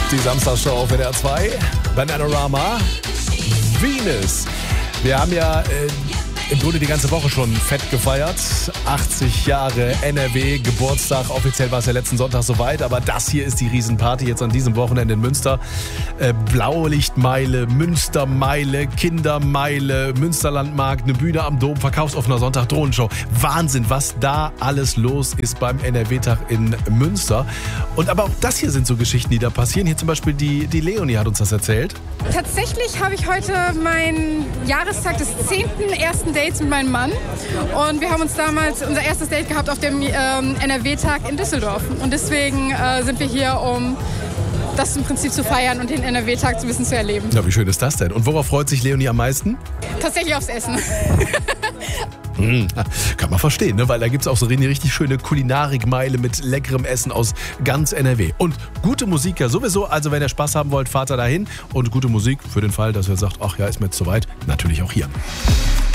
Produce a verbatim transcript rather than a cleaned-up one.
Die Samstagshow auf W D R zwei. Bananarama. Venus. Wir haben ja äh, im Grunde die ganze Woche schon fett gefeiert. achtzig Jahre N R W Geburtstag. Offiziell war es ja letzten Sonntag soweit, aber das hier ist die Riesenparty jetzt an diesem Wochenende in Münster. Äh, Blaulichtmeile, Münstermeile, Kindermeile, Münsterlandmarkt, eine Bühne am Dom, verkaufsoffener Sonntag, Drohnenshow. Wahnsinn, was da alles los ist beim N R W-Tag in Münster. Und aber auch das hier sind so Geschichten, die da passieren. Hier zum Beispiel die, die Leonie hat uns das erzählt. Tatsächlich habe ich heute meinen Jahrestag des zehnten ersten Dates mit meinem Mann. Und wir haben uns damals unser erstes Date gehabt auf dem ähm, N R W-Tag in Düsseldorf. Und deswegen äh, sind wir hier, um das im Prinzip zu feiern und den N R W-Tag so ein bisschen zu erleben. Ja, wie schön ist das denn? Und worauf freut sich Leonie am meisten? Tatsächlich aufs Essen. Hm, kann man verstehen, ne? Weil da gibt es auch so eine richtig schöne Kulinarikmeile mit leckerem Essen aus ganz N R W. Und gute Musik ja sowieso, also wenn ihr Spaß haben wollt, fahrt da dahin. Und gute Musik für den Fall, dass ihr sagt, ach ja, ist mir jetzt soweit, natürlich auch hier.